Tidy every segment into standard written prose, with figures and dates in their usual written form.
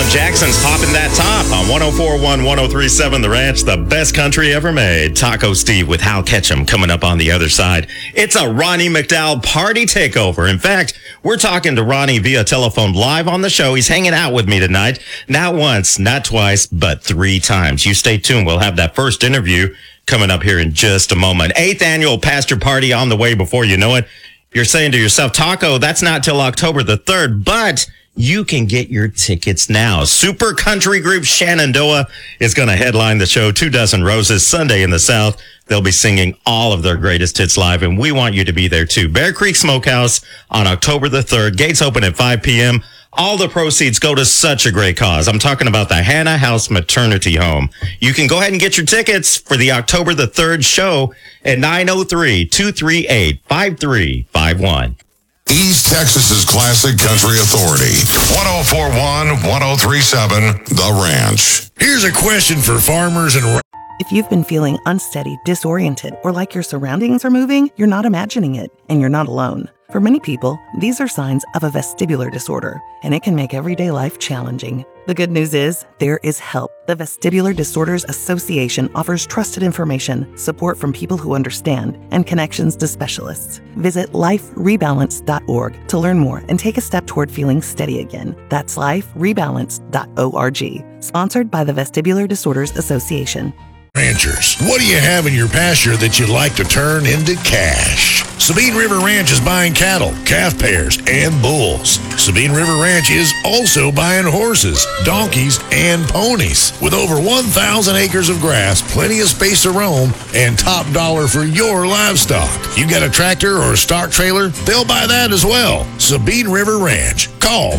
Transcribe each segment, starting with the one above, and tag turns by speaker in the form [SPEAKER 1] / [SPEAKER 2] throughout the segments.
[SPEAKER 1] Jackson's popping that top on 104.1, 103.7 The Ranch, the best country ever made. Taco Steve with Hal Ketchum coming up on the other side. It's a Ronnie McDowell party takeover. In fact, we're talking to Ronnie via telephone live on the show. He's hanging out with me tonight. Not once, not twice, but 3 times. You stay tuned. We'll have that first interview coming up here in just a moment. 8th annual Pastor Party on the way before you know it. You're saying to yourself, Taco, that's not till October the 3rd, but you can get your tickets now. Super country group Shenandoah is going to headline the show. 2 Dozen Roses Sunday in the South. They'll be singing all of their greatest hits live, and we want you to be there too. Bear Creek Smokehouse on October the 3rd. Gates open at 5 p.m. All the proceeds go to such a great cause. I'm talking about the Hannah House Maternity Home. You can go ahead and get your tickets for the October the 3rd show at 903-238-5351.
[SPEAKER 2] East Texas's classic country authority. 104.1, 103.7 The Ranch.
[SPEAKER 3] Here's a question for farmers and...
[SPEAKER 4] If you've been feeling unsteady, disoriented, or like your surroundings are moving, you're not imagining it, and you're not alone. For many people, these are signs of a vestibular disorder, and it can make everyday life challenging. The good news is, there is help. The Vestibular Disorders Association offers trusted information, support from people who understand, and connections to specialists. Visit liferebalance.org to learn more and take a step toward feeling steady again. That's liferebalance.org. Sponsored by the Vestibular Disorders Association.
[SPEAKER 3] Ranchers, what do you have in your pasture that you'd like to turn into cash? Sabine River Ranch is buying cattle, calf pairs, and bulls. Sabine River Ranch is also buying horses, donkeys, and ponies. With over 1,000 acres of grass, plenty of space to roam, and top dollar for your livestock. You got a tractor or a stock trailer? They'll buy that as well. Sabine River Ranch. Call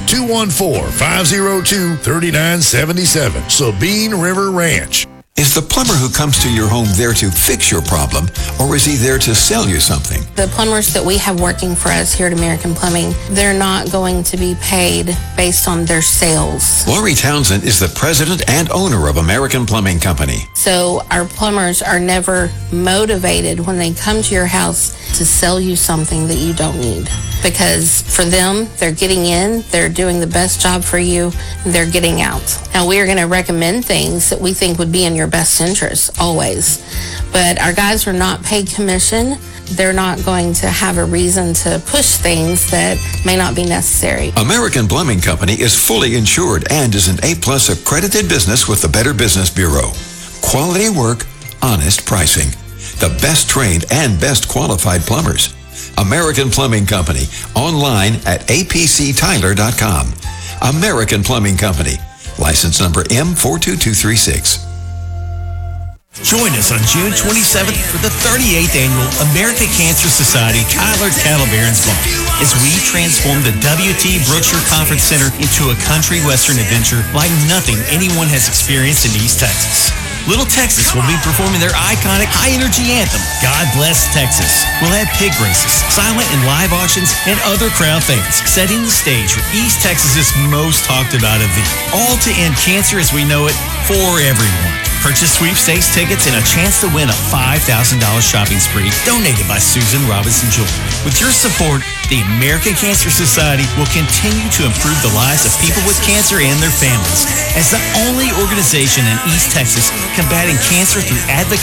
[SPEAKER 3] 214-502-3977. Sabine River Ranch.
[SPEAKER 5] Is the plumber who comes to your home there to fix your problem, or is he there to sell you something?
[SPEAKER 6] The plumbers that we have working for us here at American Plumbing, they're not going to be paid based on their sales.
[SPEAKER 5] Lori Townsend is the president and owner of American Plumbing Company.
[SPEAKER 6] So our plumbers are never motivated when they come to your house to sell you something that you don't need. Because for them, they're getting in, they're doing the best job for you, they're getting out. Now, we are going to recommend things that we think would be in your best interest, always. But our guys are not paid commission. They're not going to have a reason to push things that may not be necessary.
[SPEAKER 5] American Plumbing Company is fully insured and is an A-plus accredited business with the Better Business Bureau. Quality work, honest pricing. The best trained and best qualified plumbers. American Plumbing Company, online at apctyler.com. American Plumbing Company, license number M42236.
[SPEAKER 7] Join us on June 27th for the 38th Annual American Cancer Society Tyler Cattle Barons Ball as we transform the W.T. Brookshire Conference Center into a country western adventure like nothing anyone has experienced in East Texas. Little Texas will be performing their iconic high-energy anthem, God Bless Texas. We'll have pig races, silent and live auctions, and other crowd fans, setting the stage for East Texas's most talked-about event. All to end cancer as we know it for everyone. Purchase sweepstakes tickets and a chance to win a $5,000 shopping spree donated by Susan Robinson Jewelry. With your support, the American Cancer Society will continue to improve the lives of people with cancer and their families as the only organization in East Texas combating cancer through advocacy